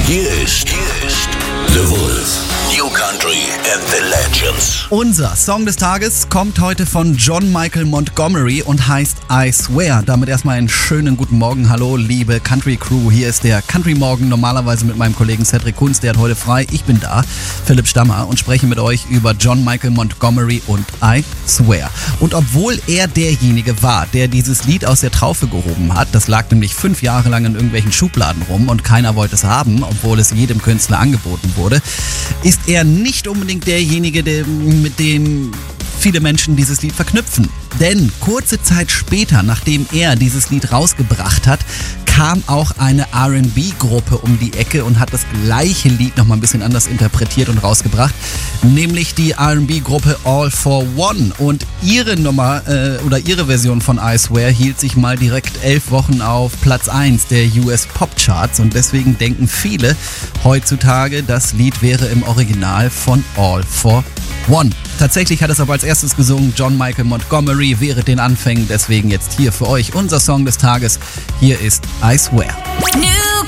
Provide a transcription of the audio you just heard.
Hier ist The Wolf. New Country and the Legends. Unser Song des Tages kommt heute von John Michael Montgomery und heißt I Swear. Damit erstmal einen schönen guten Morgen. Hallo, liebe Country Crew. Hier ist der Country Morgen, normalerweise mit meinem Kollegen Cedric Kunz. Der hat heute frei. Ich bin da, Philipp Stammer, und spreche mit euch über John Michael Montgomery und I Swear. Und obwohl er derjenige war, der dieses Lied aus der Traufe gehoben hat, das lag nämlich 5 Jahre lang in irgendwelchen Schubladen rum und keiner wollte es haben, obwohl es jedem Künstler angeboten wurde, ist er nicht unbedingt derjenige, mit dem viele Menschen dieses Lied verknüpfen. Denn kurze Zeit später, nachdem er dieses Lied rausgebracht hat, kam auch eine R&B-Gruppe um die Ecke und hat das gleiche Lied nochmal ein bisschen anders interpretiert und rausgebracht, nämlich die R&B-Gruppe All for One. Und ihre Nummer oder ihre Version von I Swear hielt sich mal direkt 11 Wochen auf Platz 1 der US Pop Charts und deswegen denken viele heutzutage, das Lied wäre im Original von All for One. Tatsächlich hat es aber als erstes gesungen John Michael Montgomery während den Anfängen, deswegen jetzt hier für euch unser Song des Tages. Hier ist I Swear. New